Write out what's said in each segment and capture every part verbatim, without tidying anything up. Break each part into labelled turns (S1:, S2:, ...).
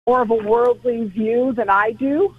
S1: more of a worldly view than I do.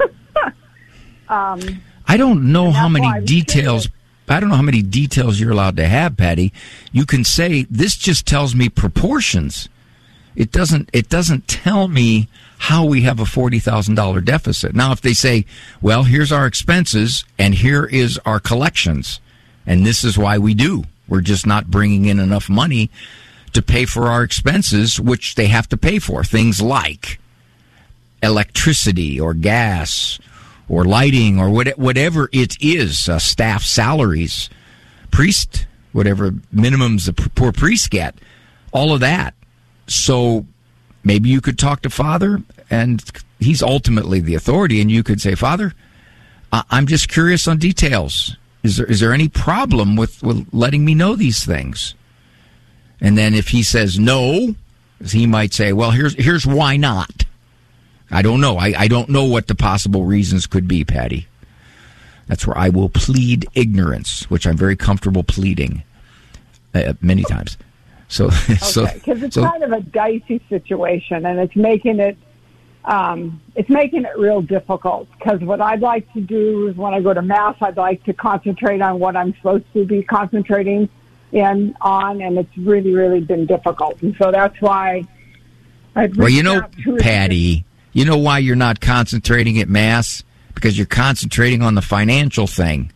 S1: um,
S2: I don't know how many details.
S1: Curious.
S2: I don't know how many details you're allowed to have, Patty. You can say this just tells me proportions. It doesn't. It doesn't tell me how we have a forty thousand dollar deficit. Now, if they say, "Well, here's our expenses and here is our collections, and this is why we do. We're just not bringing in enough money to pay for our expenses, which they have to pay for. Things like electricity or gas or lighting or what, whatever it is, uh, staff salaries, priest, whatever minimums the poor priests get, all of that. So maybe you could talk to Father, and he's ultimately the authority, and you could say, Father, I- I'm just curious on details. Is there is there any problem with, with letting me know these things? And then if he says no, he might say, well, here's here's why not. I don't know. I, I don't know what the possible reasons could be, Patty. That's where I will plead ignorance, which I'm very comfortable pleading uh, many times. So,
S1: okay,
S2: so
S1: because it's
S2: so,
S1: kind of a dicey situation, and it's making it um, it's making it real difficult. Because what I'd like to do is, when I go to Mass, I'd like to concentrate on what I'm supposed to be concentrating in on, and it's really, really been difficult. And so that's why I've
S2: well, you know,
S1: to
S2: Patty, you know why you're not concentrating at Mass? Because you're concentrating on the financial thing.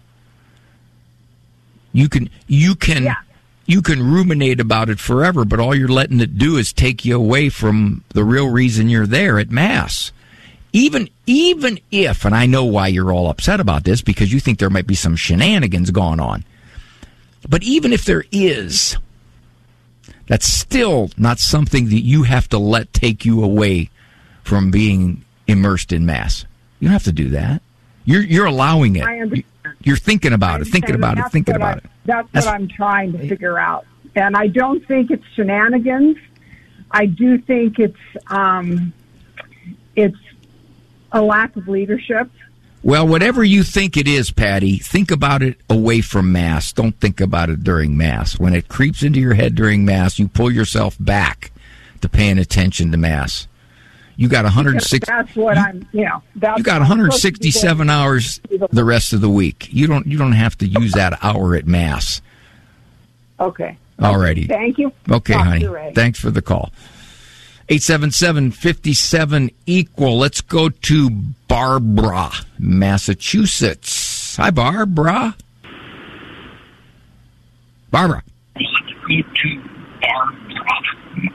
S2: You can, you can.
S1: Yeah.
S2: You can ruminate about it forever, but all you're letting it do is take you away from the real reason you're there at Mass. Even even if, and I know why you're all upset about this, because you think there might be some shenanigans going on. But even if there is, that's still not something that you have to let take you away from being immersed in Mass. You don't have to do that. You're you're allowing it.
S1: I understand.
S2: You're thinking about it, thinking about it, thinking about it.
S1: That's, that's what I'm trying to figure out. And I don't think it's shenanigans. I do think it's um, it's a lack of leadership.
S2: Well, whatever you think it is, Patty, think about it away from Mass. Don't think about it during Mass. When it creeps into your head during Mass, you pull yourself back to paying attention to Mass. You got one hundred sixty.
S1: That's what
S2: you,
S1: I'm. You know, that's
S2: you got one hundred sixty-seven hours the rest of the week. You don't. You don't have to use that hour at Mass.
S1: Okay.
S2: Alrighty.
S1: Thank you.
S2: Okay, honey. Thanks for the call. eight seven seven, five seven, equal. Let's go to Barbara, Massachusetts. Hi, Barbara. Barbara. Let's go to Barbara.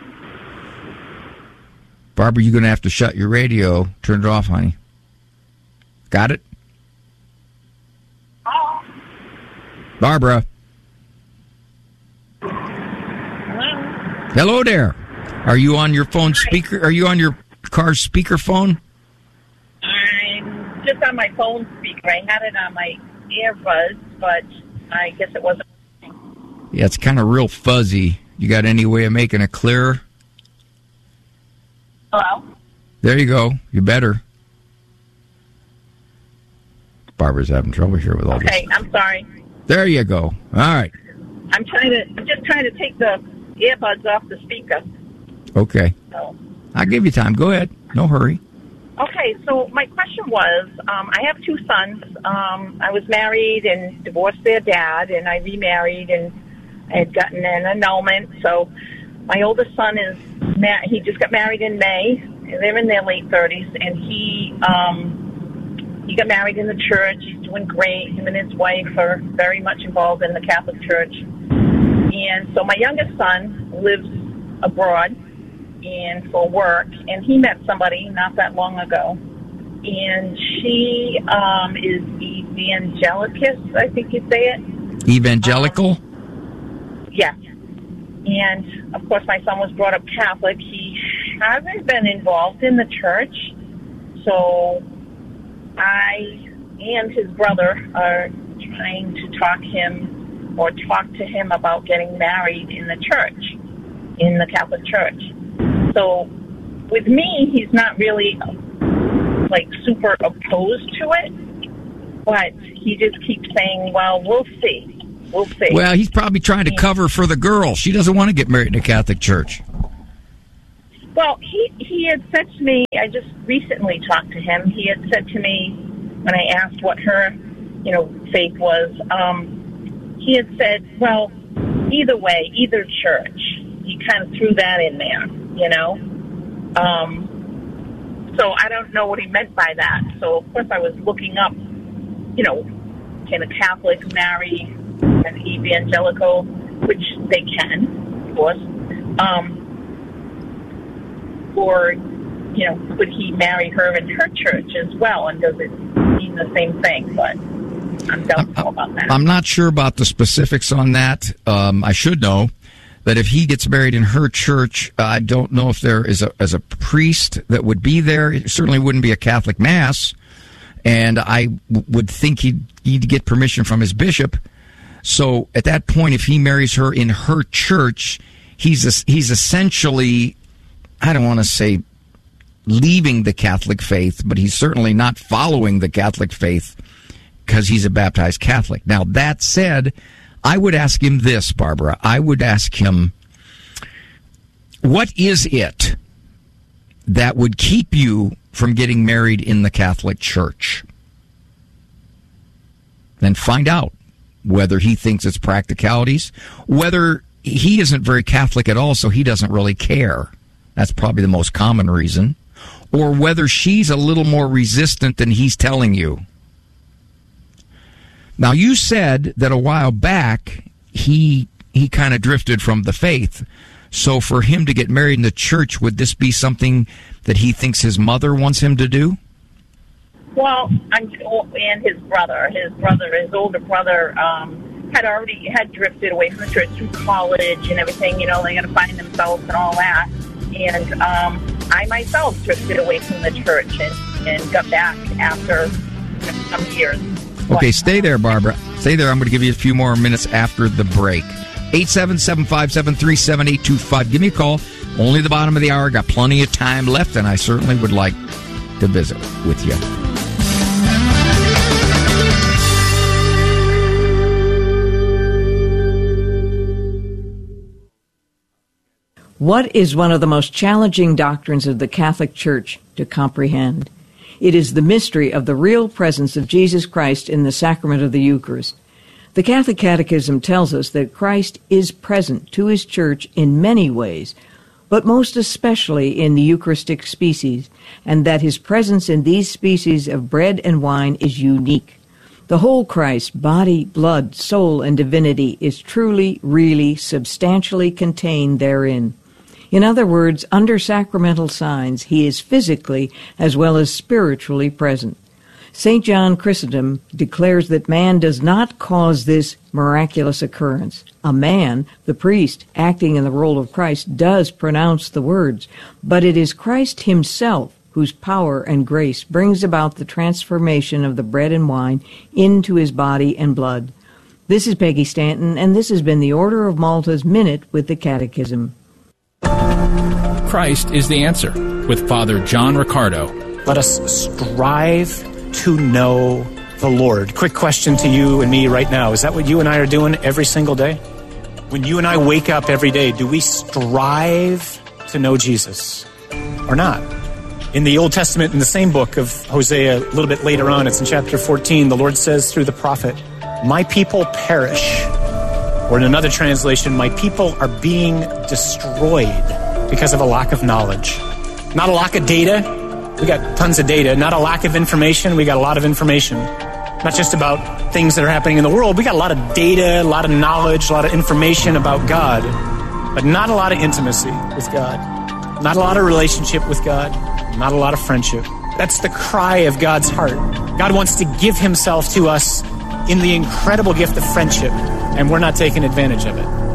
S2: Barbara, you're going to have to shut your radio. Turn it off, honey. Got it?
S3: Oh.
S2: Barbara.
S3: Hello?
S2: Hello there. Are you on your phone speaker? Are you on your car's speaker phone?
S3: I'm just on my phone speaker. I had it on my earbuds, but I guess it wasn't.
S2: Yeah, it's kind of real fuzzy. You got any way of making it clearer?
S3: Hello?
S2: There you go. You better. Barbara's having trouble here with all
S3: okay,
S2: this.
S3: Okay, I'm sorry.
S2: There you go. All right.
S3: I'm trying to. I'm just trying to take the earbuds off the speaker.
S2: Okay.
S3: So.
S2: I'll give you time. Go ahead. No hurry.
S3: Okay, so my question was, um, I have two sons. Um, I was married and divorced their dad, and I remarried, and I had gotten an annulment. So my oldest son is, ma- he just got married in May. They're in their late thirties, and he um, he got married in the church. He's doing great. Him and his wife are very much involved in the Catholic Church. And so my youngest son lives abroad and for work, and he met somebody not that long ago. And she um, is evangelicus, I think you say it.
S2: Evangelical?
S3: Um, yeah. And, of course, my son was brought up Catholic. He hasn't been involved in the church, so I and his brother are trying to talk him or talk to him about getting married in the church, in the Catholic Church. So with me, he's not really, like, super opposed to it, but he just keeps saying, well, we'll see. We'll see.
S2: Well, he's probably trying to cover for the girl. She doesn't want to get married in a Catholic church.
S3: Well, he, he had said to me, I just recently talked to him, he had said to me when I asked what her, you know, faith was, um, he had said, well, either way, either church. He kind of threw that in there, you know. Um, so I don't know what he meant by that. So, of course, I was looking up, you know, can a Catholic marry an evangelical, which they can, of course. Um, or, you know, could he marry her in her church as well? And does it mean the same thing? But I'm doubtful about that.
S2: I'm not sure about the specifics on that. Um, I should know that if he gets married in her church, I don't know if there is a, as a priest that would be there. It certainly wouldn't be a Catholic Mass. And I w- would think he'd need to get permission from his bishop. So at that point, if he marries her in her church, he's a, he's essentially, I don't want to say leaving the Catholic faith, but he's certainly not following the Catholic faith because he's a baptized Catholic. Now, that said, I would ask him this, Barbara. I would ask him, what is it that would keep you from getting married in the Catholic Church? Then find out whether he thinks it's practicalities, whether he isn't very Catholic at all, so he doesn't really care. That's probably the most common reason. Or whether she's a little more resistant than he's telling you. Now, you said that a while back he he kind of drifted from the faith. So for him to get married in the church, would this be something that he thinks his mother wants him to do?
S3: Well, I'm, and his brother, his brother, his older brother, um, had already had drifted away from the church through college and everything. You know, they got to find themselves and all that. And um, I myself drifted away from the church and, and got back after some years.
S2: Okay, stay there, Barbara. Stay there. I'm going to give you a few more minutes after the break. eight seven seven, five seven three, seven eight two five. Give me a call. Only the bottom of the hour. Got plenty of time left, and I certainly would like to visit with you.
S4: What is one of the most challenging doctrines of the Catholic Church to comprehend? It is the mystery of the real presence of Jesus Christ in the sacrament of the Eucharist. The Catholic Catechism tells us that Christ is present to his church in many ways, but most especially in the Eucharistic species, and that his presence in these species of bread and wine is unique. The whole Christ, body, blood, soul, and divinity, is truly, really, substantially contained therein. In other words, under sacramental signs, he is physically as well as spiritually present. Saint John Chrysostom declares that man does not cause this miraculous occurrence. A man, the priest, acting in the role of Christ, does pronounce the words, but it is Christ himself whose power and grace brings about the transformation of the bread and wine into his body and blood. This is Peggy Stanton, and this has been the Order of Malta's Minute with the Catechism.
S5: Christ is the answer, with Father John Riccardo.
S6: Let us strive to know the Lord. Quick question to you and me right now. Is that what you and I are doing every single day? When you and I wake up every day, do we strive to know Jesus or not? In the Old Testament, in the same book of Hosea, a little bit later on, it's in chapter fourteen, the Lord says through the prophet, "My people perish." Or in another translation, "My people are being destroyed because of a lack of knowledge." Not a lack of data. We got tons of data. Not a lack of information. We got a lot of information. Not just about things that are happening in the world. We got a lot of data, a lot of knowledge, a lot of information about God, but not a lot of intimacy with God. Not a lot of relationship with God. Not a lot of friendship. That's the cry of God's heart. God wants to give himself to us in the incredible gift of friendship, and we're not taking advantage of it.